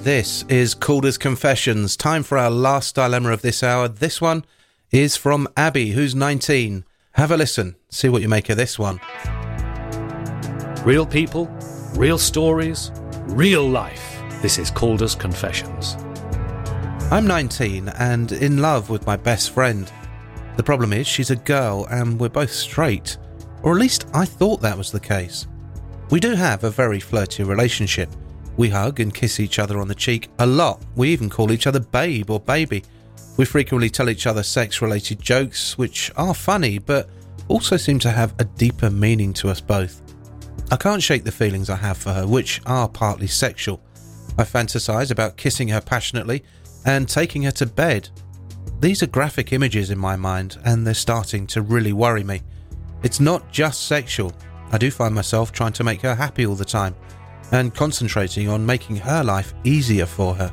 This is Calder's Confessions. Time for our last dilemma of this hour. This one is from Abby, who's 19. Have a listen. See what you make of this one. Real people, real stories, real life. This is Calder's Confessions. I'm 19 and in love with my best friend. The problem is she's a girl and we're both straight. Or at least I thought that was the case. We do have a very flirty relationship. We hug and kiss each other on the cheek a lot. We even call each other babe or baby. We frequently tell each other sex-related jokes, which are funny, but also seem to have a deeper meaning to us both. I can't shake the feelings I have for her, which are partly sexual. I fantasize about kissing her passionately and taking her to bed. These are graphic images in my mind, and they're starting to really worry me. It's not just sexual. I do find myself trying to make her happy all the time, and concentrating on making her life easier for her.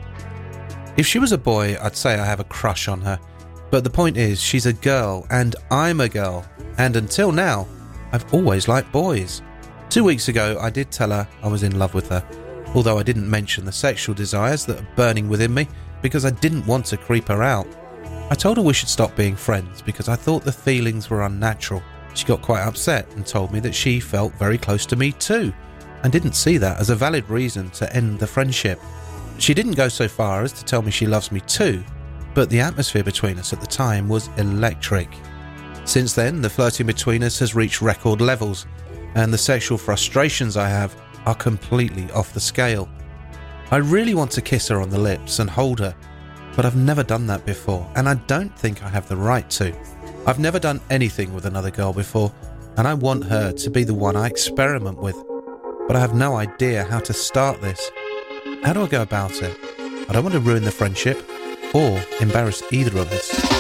If she was a boy, I'd say I have a crush on her. But the point is, she's a girl, and I'm a girl. And until now, I've always liked boys. 2 weeks ago, I did tell her I was in love with her, although I didn't mention the sexual desires that are burning within me because I didn't want to creep her out. I told her we should stop being friends because I thought the feelings were unnatural. She got quite upset and told me that she felt very close to me too, and didn't see that as a valid reason to end the friendship. She didn't go so far as to tell me she loves me too, but the atmosphere between us at the time was electric. Since then, the flirting between us has reached record levels, and the sexual frustrations I have are completely off the scale. I really want to kiss her on the lips and hold her, but I've never done that before, and I don't think I have the right to. I've never done anything with another girl before, and I want her to be the one I experiment with. But I have no idea how to start this. How do I go about it? I don't want to ruin the friendship or embarrass either of us.